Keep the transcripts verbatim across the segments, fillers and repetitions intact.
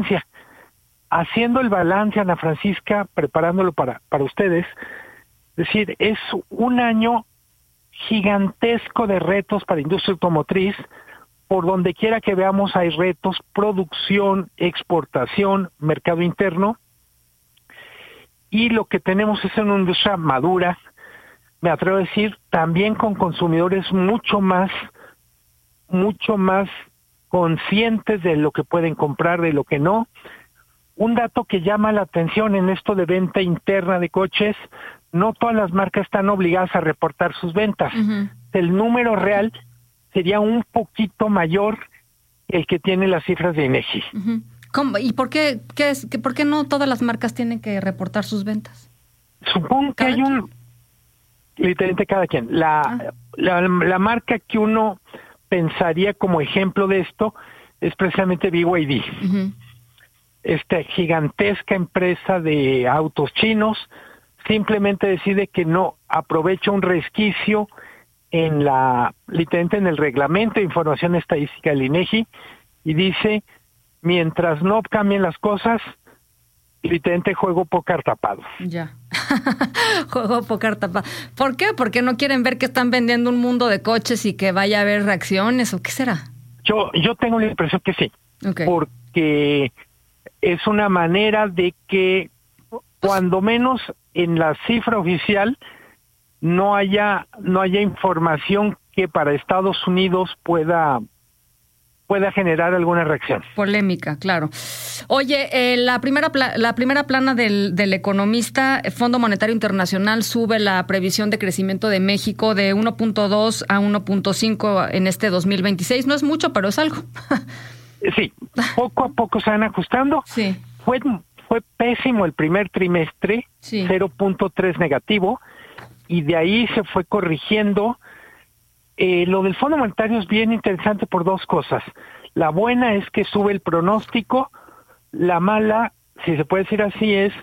Haciendo el balance, Ana Francisca, preparándolo para, para ustedes, es decir, es un año gigantesco de retos para la industria automotriz. Por donde quiera que veamos hay retos: producción, exportación, mercado interno. Y lo que tenemos es una industria madura, me atrevo a decir, también con consumidores mucho más, mucho más conscientes de lo que pueden comprar, de lo que no. Un dato que llama la atención en esto de venta interna de coches: no todas las marcas están obligadas a reportar sus ventas. Uh-huh. El número real sería un poquito mayor que el que tiene las cifras de INEGI. Uh-huh. ¿Cómo? ¿Y por qué, qué es, que, por qué no todas las marcas tienen que reportar sus ventas? Supongo que hay quien? un... Literalmente cada quien. La, ah. la, la marca que uno pensaría como ejemplo de esto es precisamente B Y D. Uh-huh. Esta gigantesca empresa de autos chinos simplemente decide que no aprovecha un resquicio en la, literalmente en el reglamento de información estadística del INEGI, y dice: mientras no cambien las cosas, literalmente juego póker tapado. Ya, juego póker tapado. ¿Por qué? Porque no quieren ver que están vendiendo un mundo de coches y que vaya a haber reacciones, ¿o qué será? Yo, yo tengo la impresión que sí, okay. Porque es una manera de que, cuando menos en la cifra oficial, no haya no haya información que para Estados Unidos pueda pueda generar alguna reacción. Polémica, claro. Oye, eh, la primera pla- la primera plana del, del economista, Fondo Monetario Internacional, sube la previsión de crecimiento de México de uno punto dos a uno punto cinco en este dos mil veintiséis. No es mucho, pero es algo. Sí, poco a poco se van ajustando. Sí. Fue fue pésimo el primer trimestre, sí. cero punto tres negativo. Y de ahí se fue corrigiendo. Eh, lo del Fondo Monetario es bien interesante por dos cosas. La buena es que sube el pronóstico. La mala, si se puede decir así, es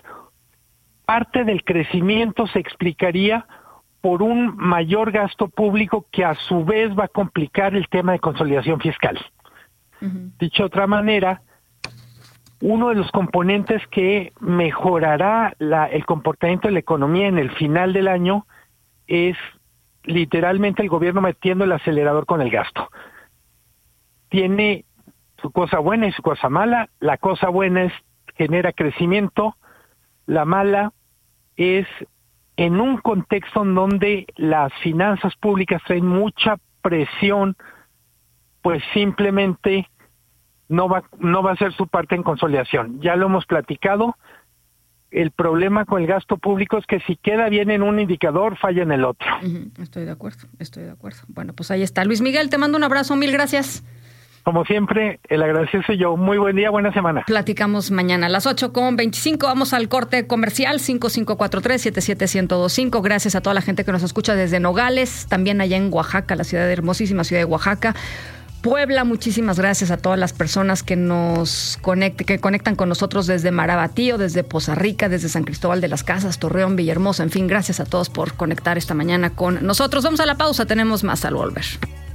parte del crecimiento se explicaría por un mayor gasto público que a su vez va a complicar el tema de consolidación fiscal. Uh-huh. Dicho de otra manera, uno de los componentes que mejorará la, el comportamiento de la economía en el final del año es literalmente el gobierno metiendo el acelerador con el gasto. Tiene su cosa buena y su cosa mala. La cosa buena es genera crecimiento. La mala es en un contexto en donde las finanzas públicas traen mucha presión, pues simplemente no va no va a ser su parte en consolidación. Ya lo hemos platicado. El problema con el gasto público es que si queda bien en un indicador, falla en el otro. Uh-huh. Estoy de acuerdo, estoy de acuerdo. Bueno, pues ahí está. Luis Miguel, te mando un abrazo, mil gracias. Como siempre, el agradecido soy yo. Muy buen día, buena semana. Platicamos mañana a las ocho con veinticinco. Vamos al corte comercial, cinco cinco cuatro tres, siete siete uno cero dos cinco. Gracias a toda la gente que nos escucha desde Nogales, también allá en Oaxaca, la ciudad hermosísima ciudad de Oaxaca. Puebla, muchísimas gracias a todas las personas que nos conecten, que conectan con nosotros desde Marabatío, desde Poza Rica, desde San Cristóbal de las Casas, Torreón, Villahermosa, en fin, gracias a todos por conectar esta mañana con nosotros. Vamos a la pausa, tenemos más al volver.